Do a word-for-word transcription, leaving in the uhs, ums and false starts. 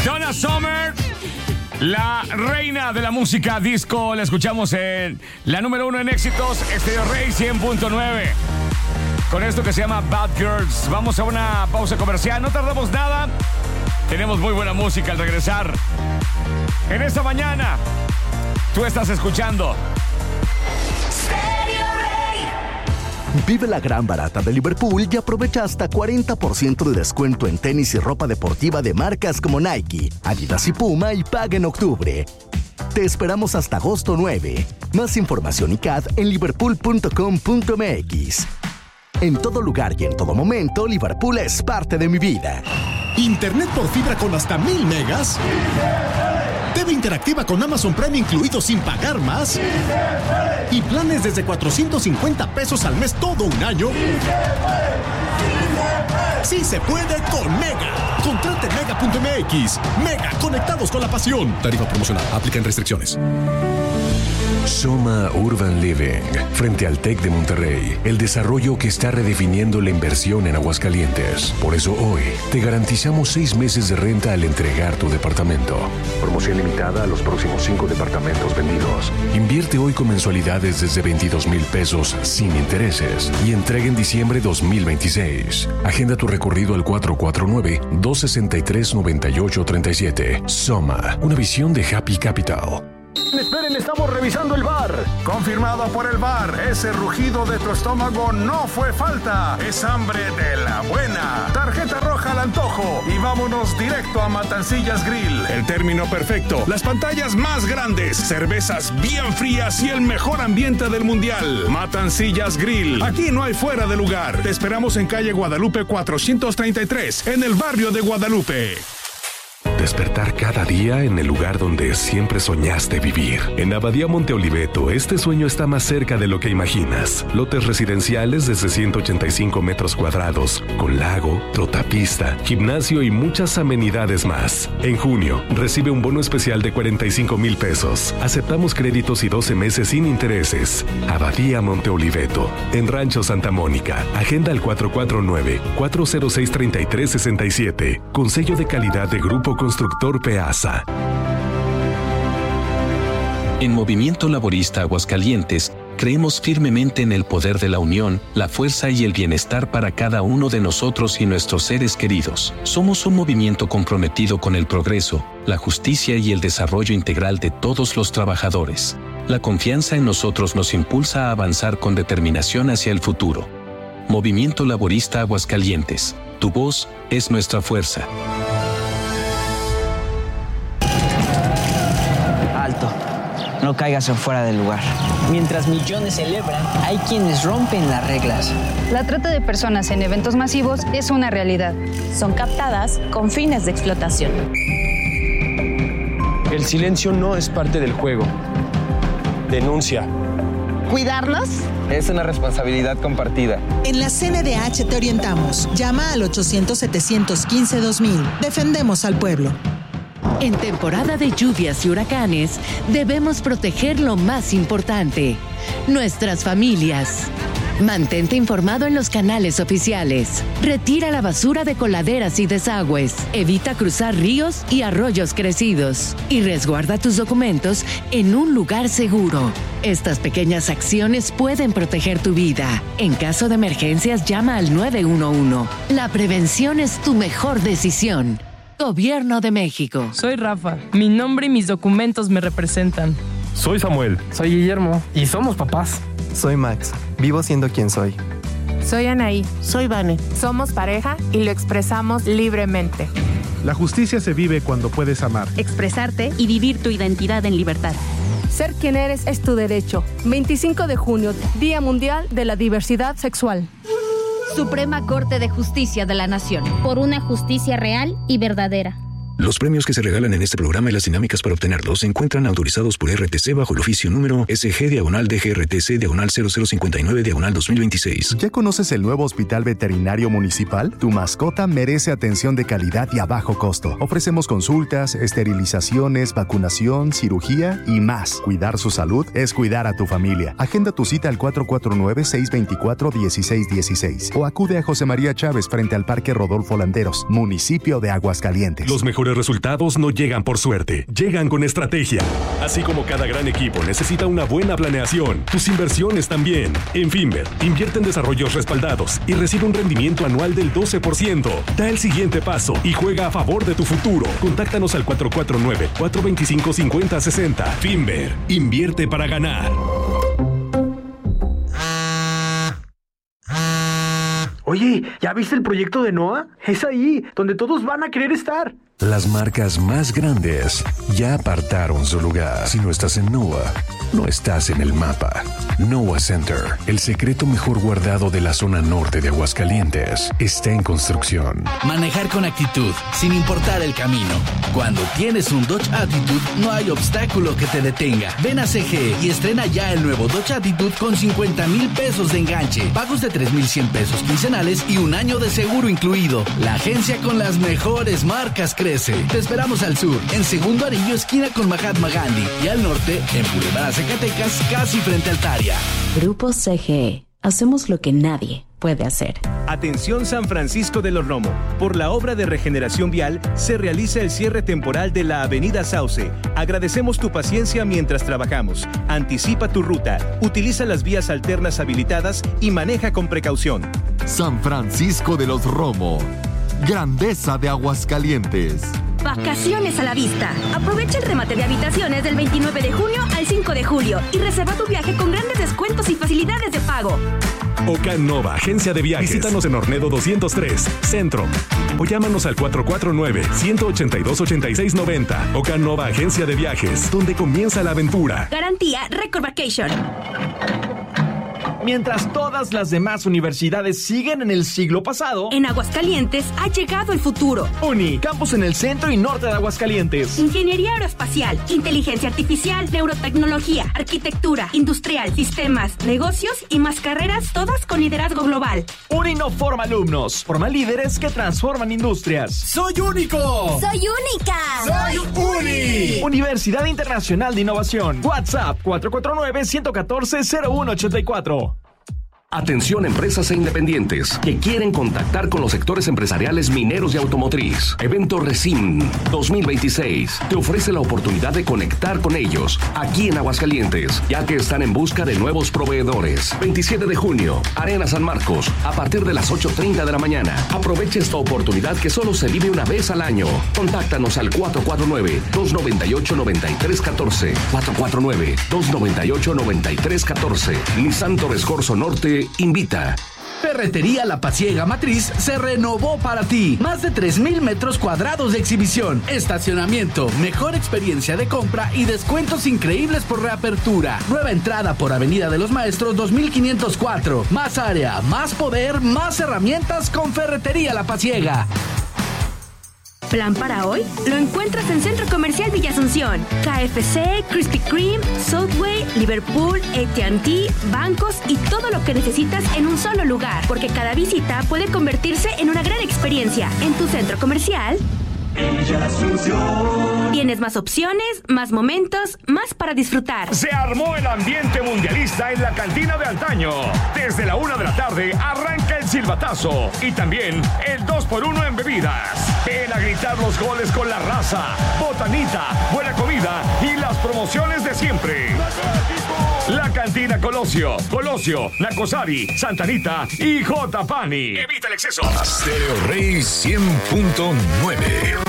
Donna Summer, la reina de la música disco. La escuchamos en la número uno en éxitos, Estéreo Rey cien punto nueve. Con esto que se llama Bad Girls. Vamos a una pausa comercial. No tardamos nada. Tenemos muy buena música al regresar. En esta mañana, tú estás escuchando Vive la gran barata de Liverpool y aprovecha hasta cuarenta por ciento de descuento en tenis y ropa deportiva de marcas como Nike, Adidas y Puma y paga en octubre. Te esperamos hasta agosto nueve. Más información y C A D en liverpool punto com punto m x. En todo lugar y en todo momento, Liverpool es parte de mi vida. ¿Internet por fibra con hasta mil megas? T V interactiva con Amazon Prime incluido sin pagar más. Y planes desde cuatrocientos cincuenta pesos al mes todo un año. Sí se puede con Mega. Contrate mega punto m x. Mega, conectados con la pasión. Tarifa promocional. Aplican restricciones. Soma Urban Living, frente al TEC de Monterrey, el desarrollo que está redefiniendo la inversión en Aguascalientes. Por eso hoy te garantizamos seis meses de renta al entregar tu departamento. Promoción limitada a los próximos cinco departamentos vendidos. Invierte hoy con mensualidades desde veintidós mil pesos sin intereses y entrega en diciembre dos mil veintiséis. Agenda tu recorrido al cuatro cuatro nueve, dos seis tres, nueve ocho tres siete. Soma, una visión de Happy Capital. Esperen, estamos revisando el V A R. Confirmado por el V A R. Ese rugido de tu estómago no fue falta. Es hambre de la buena. Tarjeta roja al antojo. Y vámonos directo a Matancillas Grill. El término perfecto. Las pantallas más grandes. Cervezas bien frías y el mejor ambiente del mundial. Matancillas Grill. Aquí no hay fuera de lugar. Te esperamos en calle Guadalupe cuatrocientos treinta y tres. En el barrio de Guadalupe. Despertar cada día en el lugar donde siempre soñaste vivir. En Abadía Monte Oliveto, este sueño está más cerca de lo que imaginas. Lotes residenciales desde ciento ochenta y cinco metros cuadrados, con lago, trotapista, gimnasio y muchas amenidades más. En junio, recibe un bono especial de cuarenta y cinco mil pesos. Aceptamos créditos y doce meses sin intereses. Abadía Monte Oliveto, en Rancho Santa Mónica. Agenda al cuatro cuatro nueve, cuatro cero seis, tres tres seis siete. Con sello de calidad de Grupo Constructor Peasa. En Movimiento Laborista Aguascalientes, creemos firmemente en el poder de la unión, la fuerza y el bienestar para cada uno de nosotros y nuestros seres queridos. Somos un movimiento comprometido con el progreso, la justicia y el desarrollo integral de todos los trabajadores. La confianza en nosotros nos impulsa a avanzar con determinación hacia el futuro. Movimiento Laborista Aguascalientes. Tu voz es nuestra fuerza. No caigas en fuera del lugar. Mientras millones celebran, hay quienes rompen las reglas. La trata de personas en eventos masivos es una realidad. Son captadas con fines de explotación. El silencio no es parte del juego. Denuncia. ¿Cuidarnos? Es una responsabilidad compartida. En la C N D H te orientamos. Llama al ochocientos, setecientos quince, dos mil. Defendemos al pueblo. En temporada de lluvias y huracanes, debemos proteger lo más importante, nuestras familias. Mantente informado en los canales oficiales. Retira la basura de coladeras y desagües. Evita cruzar ríos y arroyos crecidos. Y resguarda tus documentos en un lugar seguro. Estas pequeñas acciones pueden proteger tu vida. En caso de emergencias, llama al nueve uno uno. La prevención es tu mejor decisión. Gobierno de México. Soy Rafa. Mi nombre y mis documentos me representan. Soy Samuel. Soy Guillermo. Y somos papás. Soy Max. Vivo siendo quien soy. Soy Anaí. Soy Vane. Somos pareja y lo expresamos libremente. La justicia se vive cuando puedes amar, expresarte y vivir tu identidad en libertad. Ser quien eres es tu derecho. veinticinco de junio, Día Mundial de la Diversidad Sexual. Suprema Corte de Justicia de la Nación. Por una justicia real y verdadera. Los premios que se regalan en este programa y las dinámicas para obtenerlos se encuentran autorizados por R T C bajo el oficio número S G diagonal D G R T C diagonal cero cero cincuenta y nueve diagonal dos mil veintiséis. ¿Ya conoces el nuevo Hospital Veterinario Municipal? Tu mascota merece atención de calidad y a bajo costo. Ofrecemos consultas, esterilizaciones, vacunación, cirugía y más. Cuidar su salud es cuidar a tu familia. Agenda tu cita al cuatro cuatro nueve, seis dos cuatro, uno seis uno seis o acude a José María Chávez frente al Parque Rodolfo Landeros, municipio de Aguascalientes. Los mejores mejores resultados no llegan por suerte, llegan con estrategia. Así como cada gran equipo necesita una buena planeación, tus inversiones también. En Finver, invierte en desarrollos respaldados y recibe un rendimiento anual del doce por ciento. Da el siguiente paso y juega a favor de tu futuro. Contáctanos al cuatro cuatro nueve, cuatro dos cinco, cinco cero seis cero. Finver, invierte para ganar. Oye, ¿ya viste el proyecto de Noah? Es ahí, donde todos van a querer estar. Las marcas más grandes ya apartaron su lugar. Si no estás en Noah, no estás en el mapa. Noah Center, el secreto mejor guardado de la zona norte de Aguascalientes, está en construcción. Manejar con actitud, sin importar el camino. Cuando tienes un Dodge Attitude, no hay obstáculo que te detenga. Ven a C G y estrena ya el nuevo Dodge Attitude con cincuenta mil pesos de enganche, pagos de tres mil cien pesos quincenales y un año de seguro incluido. La agencia con las mejores marcas crece. Te esperamos al sur, en Segundo Anillo, esquina con Mahatma Gandhi, y al norte, en Boulevard Zacatecas, casi frente al Taria. Grupo C G E. Hacemos lo que nadie puede hacer. Atención San Francisco de los Romo. Por la obra de regeneración vial, se realiza el cierre temporal de la Avenida Sauce. Agradecemos tu paciencia mientras trabajamos. Anticipa tu ruta, utiliza las vías alternas habilitadas y maneja con precaución. San Francisco de los Romo. Grandeza de Aguascalientes. Vacaciones a la vista. Aprovecha el remate de habitaciones del veintinueve de junio al cinco de julio y reserva tu viaje con grandes descuentos y facilidades de pago. Ocan Nova, agencia de viajes. Visítanos en Ornedo doscientos tres, Centro. O llámanos al cuatro cuatro nueve, uno ocho dos, ocho seis nueve cero. Ocan Nova, agencia de viajes, donde comienza la aventura. Garantía Record Vacation. Mientras todas las demás universidades siguen en el siglo pasado, en Aguascalientes ha llegado el futuro. Uni, campus en el centro y norte de Aguascalientes. Ingeniería aeroespacial, inteligencia artificial, neurotecnología, arquitectura, industrial, sistemas, negocios y más carreras, todas con liderazgo global. Uni no forma alumnos, forma líderes que transforman industrias. ¡Soy único! ¡Soy única! ¡Soy Uni! Universidad Internacional de Innovación. WhatsApp cuatro cuatro nueve, uno uno cuatro, cero uno ocho cuatro. Atención empresas e independientes que quieren contactar con los sectores empresariales mineros y automotriz. Evento Recim dos mil veintiséis te ofrece la oportunidad de conectar con ellos aquí en Aguascalientes, ya que están en busca de nuevos proveedores. veintisiete de junio, Arena San Marcos, a partir de las ocho treinta de la mañana. Aprovecha esta oportunidad que solo se vive una vez al año. Contáctanos al cuatro cuatro nueve, dos nueve ocho, nueve tres uno cuatro, cuatro cuatro nueve, dos nueve ocho, nueve tres uno cuatro. Nissan Torres Corso Norte invita. Ferretería La Pasiega Matriz se renovó para ti. Más de tres mil metros cuadrados de exhibición, estacionamiento, mejor experiencia de compra y descuentos increíbles por reapertura. Nueva entrada por Avenida de los Maestros dos mil quinientos cuatro. Más área, más poder, más herramientas con Ferretería La Pasiega. ¿Plan para hoy? Lo encuentras en Centro Comercial Villa Asunción. K F C, Krispy Kreme, Subway, Liverpool, A T and T, bancos y todo lo que necesitas en un solo lugar. Porque cada visita puede convertirse en una gran experiencia. En tu centro comercial Villa Asunción. Tienes más opciones, más momentos, más para disfrutar. Se armó el ambiente mundialista en la cantina de antaño. Desde la una de la tarde arranca el silbatazo y también el dos por uno en bebidas. Ven a gritar los goles con la raza, botanita, buena comida y las promociones de siempre. La Cantina Colosio, Colosio, Nacosari, Santanita y J. Pani. Evita el exceso. Stereo Rey cien punto nueve.